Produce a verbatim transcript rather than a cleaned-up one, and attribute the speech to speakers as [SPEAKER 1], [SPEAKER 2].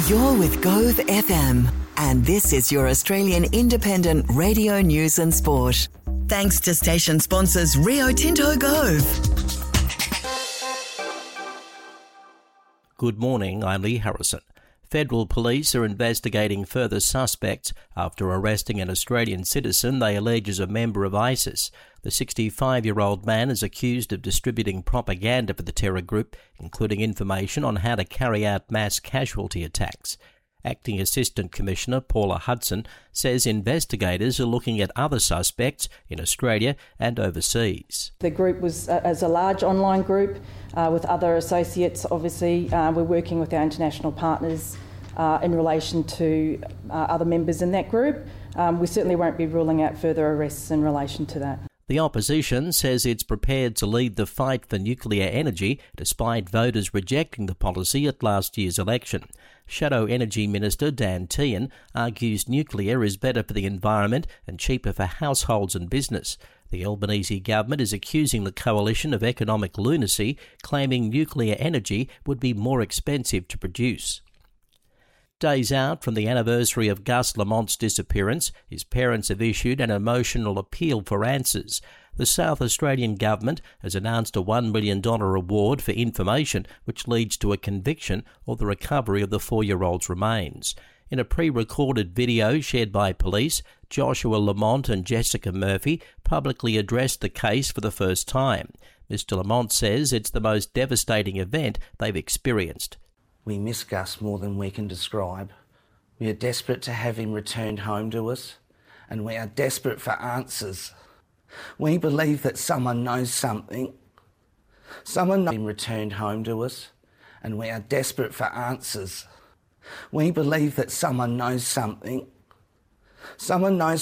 [SPEAKER 1] You're with Gove F M, and this is your Australian independent radio news and sport. Thanks to station sponsors Rio Tinto Gove.
[SPEAKER 2] Good morning, I'm Lee Harrison. Federal police are investigating further suspects after arresting an Australian citizen they allege is a member of ISIS. The sixty-five-year-old man is accused of distributing propaganda for the terror group, including information on how to carry out mass casualty attacks. Acting Assistant Commissioner Paula Hudson says investigators are looking at other suspects in Australia and overseas.
[SPEAKER 3] The group was uh, as a large online group uh, with other associates. Obviously, uh, we're working with our international partners uh, in relation to uh, other members in that group. Um, we certainly won't be ruling out further arrests in relation to that.
[SPEAKER 2] The opposition says it's prepared to lead the fight for nuclear energy despite voters rejecting the policy at last year's election. Shadow Energy Minister Dan Tehan argues nuclear is better for the environment and cheaper for households and business. The Albanese government is accusing the coalition of economic lunacy, claiming nuclear energy would be more expensive to produce. Days out from the anniversary of Gus Lamont's disappearance, his parents have issued an emotional appeal for answers. The South Australian government has announced a one million dollars reward for information which leads to a conviction or the recovery of the four-year-old's remains. In a pre-recorded video shared by police, Joshua Lamont and Jessica Murphy publicly addressed the case for the first time. Mister Lamont says it's the most devastating event they've experienced.
[SPEAKER 4] We miss Gus more than we can describe. We are desperate to have him returned home to us, and we are desperate for answers. We believe that someone knows something. Someone knows him returned home to us, and we are desperate for answers. We believe that someone knows something. Someone knows